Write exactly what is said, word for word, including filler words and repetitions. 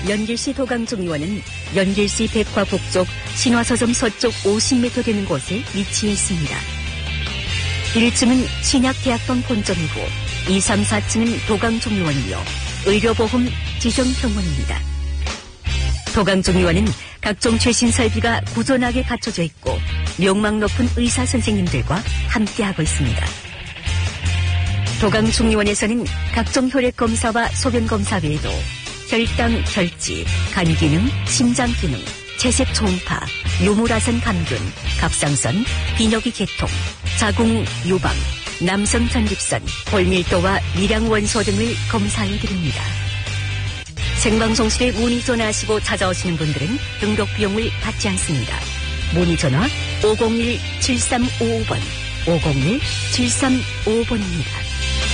연길시 도강중의원은 연길시 백화 북쪽 신화서점 서쪽 오십 미터 되는 곳에 위치해 있습니다. 일 층은 신약대학병 본점이고 이, 삼, 사 층은 도강중의원이며 의료보험 지정병원입니다. 도강중의원은 각종 최신 설비가 구전하게 갖춰져 있고 명망 높은 의사 선생님들과 함께하고 있습니다. 도강중의원에서는 각종 혈액 검사와 소변 검사 외에도 혈당, 혈지, 간 기능, 심장 기능, 채색 초음파, 요물화선 감균, 갑상선, 비뇨기 계통, 자궁 유방, 남성 전립선, 골밀도와 미량 원소 등을 검사해 드립니다. 생방송실에 문의 전화하시고 찾아오시는 분들은 등록 비용을 받지 않습니다. 문의 전화 오공일 칠삼오오 번, 오공일 칠삼오오 번입니다.